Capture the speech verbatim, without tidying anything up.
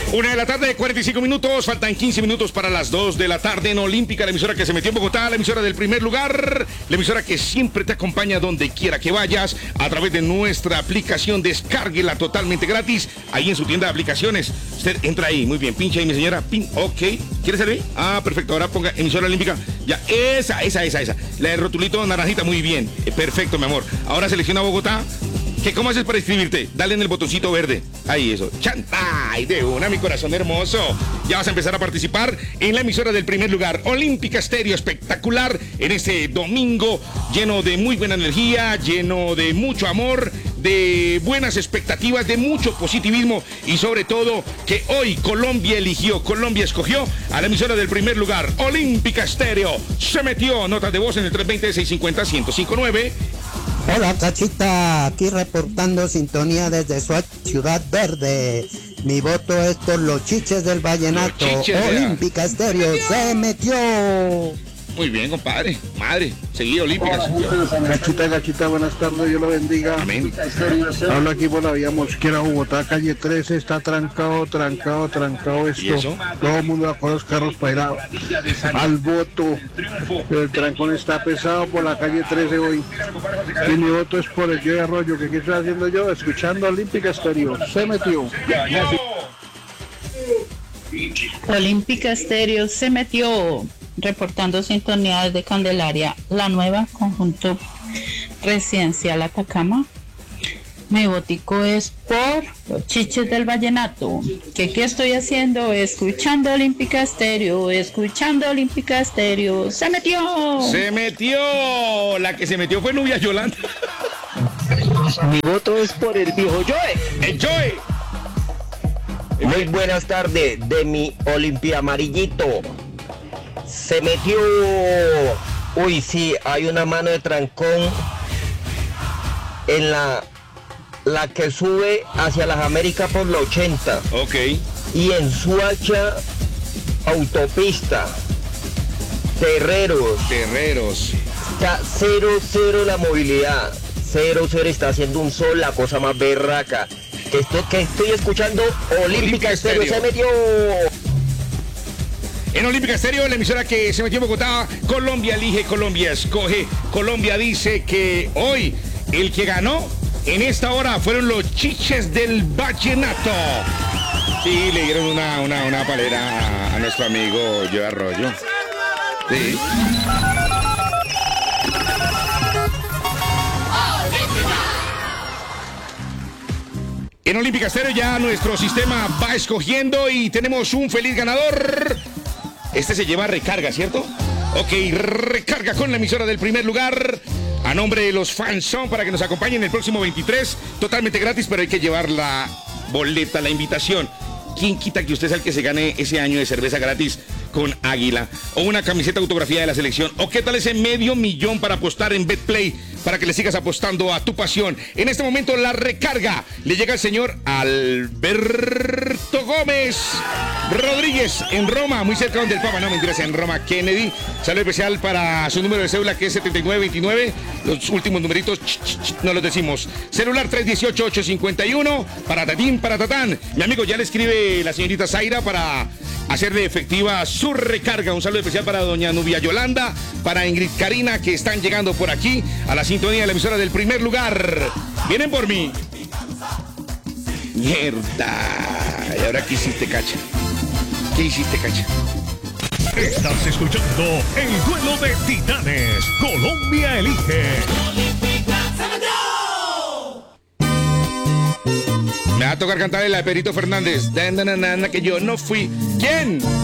Una de la tarde, cuarenta y cinco minutos, faltan quince minutos para las dos de la tarde en Olímpica, la emisora que se metió en Bogotá, la emisora del primer lugar, la emisora que siempre te acompaña donde quiera que vayas, a través de nuestra aplicación, descárguela totalmente gratis, ahí en su tienda de aplicaciones. Usted entra ahí, muy bien, pincha ahí mi señora, pin, ok, ¿quiere servir? Ah, perfecto, ahora ponga emisora olímpica, ya, esa, esa, esa, esa, la de rotulito naranjita, muy bien, perfecto, mi amor. Ahora selecciona Bogotá. ¿Qué, ¿Cómo haces para inscribirte? Dale en el botoncito verde. Ahí, eso. ¡Chanta! ¡Ay, de una, mi corazón hermoso! Ya vas a empezar a participar en la emisora del primer lugar. Olímpica Estéreo, espectacular. En este domingo lleno de muy buena energía, lleno de mucho amor, de buenas expectativas, de mucho positivismo y sobre todo que hoy Colombia eligió, Colombia escogió a la emisora del primer lugar. Olímpica Estéreo se metió. Notas de voz en el tres veinte, seiscientos cincuenta, ciento cincuenta y nueve. Hola, Cachita, aquí reportando sintonía desde Suárez, Ciudad Verde. Mi voto es por los chiches del vallenato. Chiches, Olímpica Estéreo se metió. Muy bien, compadre. Madre, seguí Olímpicas. Cachita, Cachita, buenas tardes, Dios lo bendiga. Amén. Hablo aquí por la vía Mosquera, Bogotá, calle trece, está trancado, trancado, trancado esto. ¿Y eso? Todo el mundo va con los carros para ir a- al voto. Pero el trancón está pesado por la calle trece hoy. Y mi voto es por el Joey Arroyo, que ¿qué estoy haciendo yo? Escuchando Olímpica Estéreo. Se metió. Olímpica Estéreo se metió, reportando sintonía desde Candelaria, la nueva conjunto residencial Atacama. Mi votico es por los chiches del vallenato. ¿Qué, qué estoy haciendo? Escuchando Olímpica Estéreo, escuchando Olímpica Estéreo. ¡Se metió! Se metió. La que se metió fue Nubia Yolanda. Mi voto es por el viejo Joe. ¡El Joey! Muy buenas tardes de mi Olimpia Amarillito. Se metió. Uy, sí, hay una mano de trancón en la, la que sube hacia las Américas por la ochenta. Ok. Y en Suacha, autopista. Terreros. Terreros. Está cero, cero la movilidad. Cero, cero, está haciendo un sol, la cosa más berraca. Que, esto, que estoy escuchando Olímpica Olímpica Estéreo, Estéreo. se metió. En Olímpica Estéreo, la emisora que se metió en Bogotá, Colombia elige, Colombia escoge. Colombia dice que hoy el que ganó en esta hora fueron los chiches del vallenato. Sí, le dieron una, una, una palera a, a nuestro amigo Joey Arroyo. Sí. En Olímpica Estéreo ya nuestro sistema va escogiendo y tenemos un feliz ganador. Este se lleva recarga, ¿cierto? Ok, recarga con la emisora del primer lugar. A nombre de los fans son para que nos acompañen el próximo veintitrés. Totalmente gratis, pero hay que llevar la boleta, la invitación. ¿Quién quita que usted sea el que se gane ese año de cerveza gratis con Águila? O una camiseta autografía de la selección. ¿O qué tal ese medio millón para apostar en BetPlay? Para que le sigas apostando a tu pasión. En este momento la recarga le llega al señor Alberto Gómez Rodríguez en Roma, muy cerca donde el Papa, no mentiras, en Roma, Kennedy. Saludo especial para su número de cédula que es setenta y nueve veintinueve. Los últimos numeritos ch, ch, ch, no los decimos. Celular tres uno ocho, ocho cinco uno. Para Tatín, para Tatán. Mi amigo ya le escribe la señorita Zaira para hacerle efectiva su recarga. Un saludo especial para doña Nubia Yolanda, para Ingrid Karina, que están llegando por aquí a la sintonía de la emisora del primer lugar. Vienen por mí. Mierda. ¿Y ahora qué hiciste, Cacha? ¿Qué hiciste, Cacha? Estás escuchando el duelo de titanes. Colombia elige. Me va a tocar cantarle la de Perito Fernández. Da, na, na, na, que yo no fui. ¿Quién?